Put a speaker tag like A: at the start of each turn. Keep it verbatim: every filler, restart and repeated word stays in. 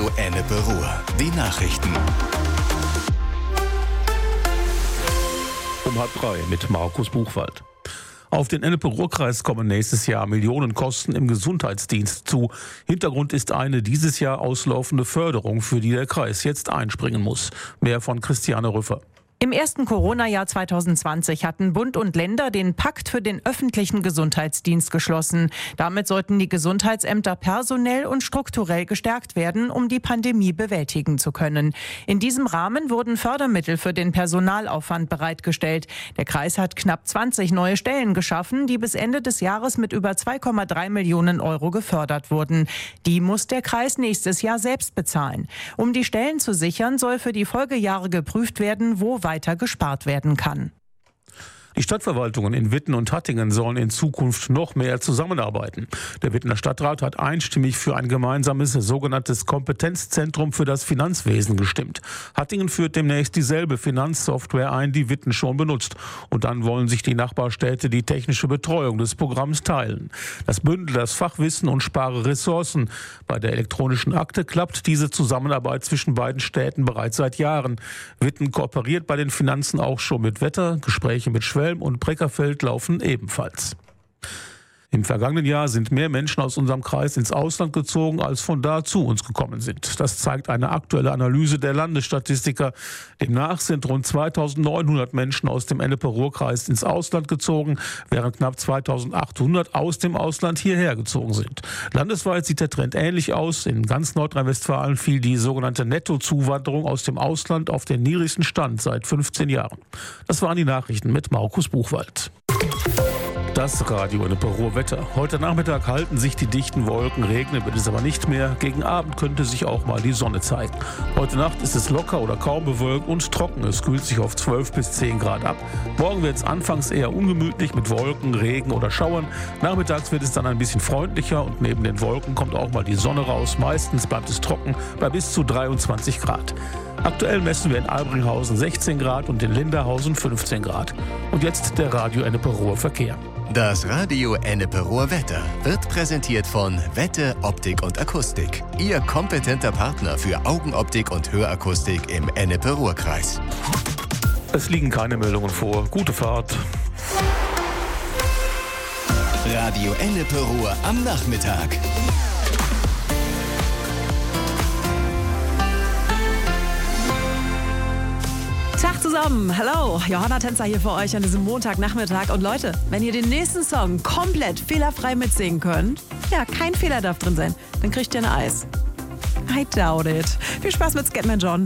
A: Radio Ennepe-Ruhr. Die Nachrichten.
B: Um halb drei mit Markus Buchwald. Auf den Ennepe-Ruhr-Kreis kommen nächstes Jahr Millionenkosten im Gesundheitsdienst zu. Hintergrund ist eine dieses Jahr auslaufende Förderung, für die der Kreis jetzt einspringen muss. Mehr von Christiane Rüffer.
C: Im ersten Corona-Jahr zweitausendzwanzig hatten Bund und Länder den Pakt für den öffentlichen Gesundheitsdienst geschlossen. Damit sollten die Gesundheitsämter personell und strukturell gestärkt werden, um die Pandemie bewältigen zu können. In diesem Rahmen wurden Fördermittel für den Personalaufwand bereitgestellt. Der Kreis hat knapp zwanzig neue Stellen geschaffen, die bis Ende des Jahres mit über zwei Komma drei Millionen Euro gefördert wurden. Die muss der Kreis nächstes Jahr selbst bezahlen. Um die Stellen zu sichern, soll für die Folgejahre geprüft werden, wo weiter gespart werden kann.
B: Die Stadtverwaltungen in Witten und Hattingen sollen in Zukunft noch mehr zusammenarbeiten. Der Wittener Stadtrat hat einstimmig für ein gemeinsames sogenanntes Kompetenzzentrum für das Finanzwesen gestimmt. Hattingen führt demnächst dieselbe Finanzsoftware ein, die Witten schon benutzt. Und dann wollen sich die Nachbarstädte die technische Betreuung des Programms teilen. Das bündelt das Fachwissen und spare Ressourcen. Bei der elektronischen Akte klappt diese Zusammenarbeit zwischen beiden Städten bereits seit Jahren. Witten kooperiert bei den Finanzen auch schon mit Wetter. Gespräche mit Schwelm und Breckerfeld laufen ebenfalls. Im vergangenen Jahr sind mehr Menschen aus unserem Kreis ins Ausland gezogen, als von da zu uns gekommen sind. Das zeigt eine aktuelle Analyse der Landesstatistiker. Demnach sind rund zweitausendneunhundert Menschen aus dem Ennepe-Ruhr-Kreis ins Ausland gezogen, während knapp zweitausendachthundert aus dem Ausland hierher gezogen sind. Landesweit sieht der Trend ähnlich aus. In ganz Nordrhein-Westfalen fiel die sogenannte Nettozuwanderung aus dem Ausland auf den niedrigsten Stand seit fünfzehn Jahren. Das waren die Nachrichten mit Markus Buchwald. Das Radio Ennepe-Ruhr Wetter. Heute Nachmittag halten sich die dichten Wolken, regnen wird es aber nicht mehr. Gegen Abend könnte sich auch mal die Sonne zeigen. Heute Nacht ist es locker oder kaum bewölkt und trocken. Es kühlt sich auf zwölf bis zehn Grad ab. Morgen wird es anfangs eher ungemütlich mit Wolken, Regen oder Schauern. Nachmittags wird es dann ein bisschen freundlicher und neben den Wolken kommt auch mal die Sonne raus. Meistens bleibt es trocken bei bis zu dreiundzwanzig Grad. Aktuell messen wir in Albringhausen sechzehn Grad und in Linderhausen fünfzehn Grad. Und jetzt der Radio Ennepe-Ruhr Verkehr.
A: Das Radio Ennepe-Ruhr Wetter wird präsentiert von Wette Optik und Akustik. Ihr kompetenter Partner für Augenoptik und Hörakustik im Ennepe-Ruhr-Kreis.
B: Es liegen keine Meldungen vor. Gute Fahrt.
A: Radio Ennepe-Ruhr am Nachmittag.
D: Tag zusammen, hallo, Johanna Tänzer hier für euch an diesem Montagnachmittag. Und Leute, wenn ihr den nächsten Song komplett fehlerfrei mitsingen könnt, ja, kein Fehler darf drin sein, dann kriegt ihr ein Eis. I doubt it. Viel Spaß mit Scatman John.